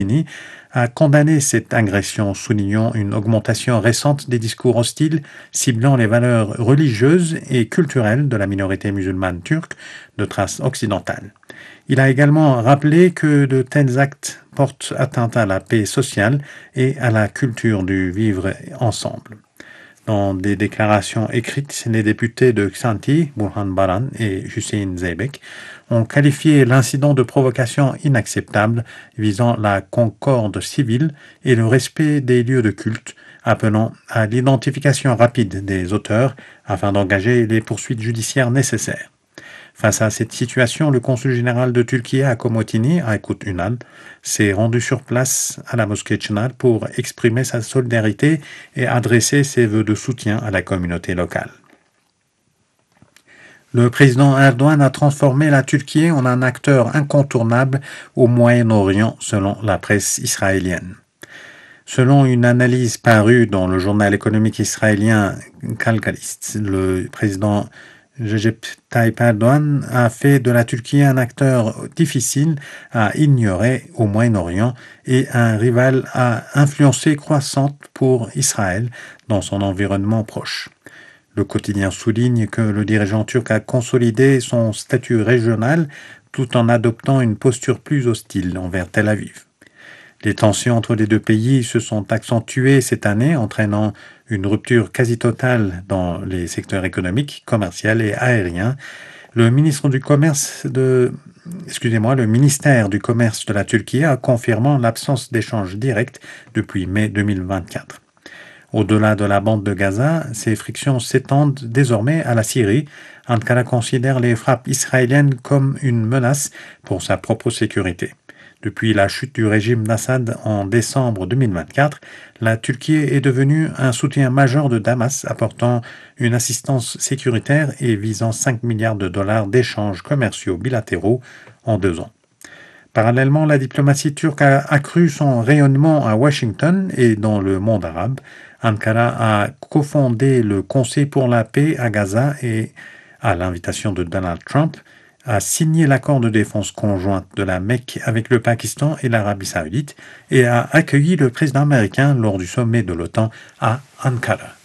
a condamné cette agression, soulignant une augmentation récente des discours hostiles ciblant les valeurs religieuses et culturelles de la minorité musulmane turque de trace occidentale. Il a également rappelé que de tels actes portent atteinte à la paix sociale et à la culture du vivre ensemble. Dans des déclarations écrites, les députés de Xanthi, Burhan Baran et Hüseyin Zeybek ont qualifié l'incident de provocation inacceptable visant la concorde civile et le respect des lieux de culte, appelant à l'identification rapide des auteurs afin d'engager les poursuites judiciaires nécessaires. Face à cette situation, le consul général de Turquie à Komotini, Aykut Ünal, s'est rendu sur place à la mosquée Çınar pour exprimer sa solidarité et adresser ses vœux de soutien à la communauté locale. Le président Erdogan a transformé la Turquie en un acteur incontournable au Moyen-Orient, selon la presse israélienne. Selon une analyse parue dans le journal économique israélien Kalkalist, le président Recep Tayyip Erdogan a fait de la Turquie un acteur difficile à ignorer au Moyen-Orient et un rival à influencer croissante pour Israël dans son environnement proche. Le quotidien souligne que le dirigeant turc a consolidé son statut régional tout en adoptant une posture plus hostile envers Tel Aviv. Les tensions entre les deux pays se sont accentuées cette année, entraînant une rupture quasi totale dans les secteurs économiques, commerciaux et aériens. Le ministère du Commerce de la Turquie a confirmé l'absence d'échanges directs depuis mai 2024. Au-delà de la bande de Gaza, ces frictions s'étendent désormais à la Syrie. Ankara considère les frappes israéliennes comme une menace pour sa propre sécurité. Depuis la chute du régime d'Assad en décembre 2024, la Turquie est devenue un soutien majeur de Damas, apportant une assistance sécuritaire et visant 5 milliards de dollars d'échanges commerciaux bilatéraux en 2 ans. Parallèlement, la diplomatie turque a accru son rayonnement à Washington et dans le monde arabe. Ankara a cofondé le Conseil pour la paix à Gaza et, à l'invitation de Donald Trump, a signé l'accord de défense conjointe de la Mecque avec le Pakistan et l'Arabie saoudite et a accueilli le président américain lors du sommet de l'OTAN à Ankara.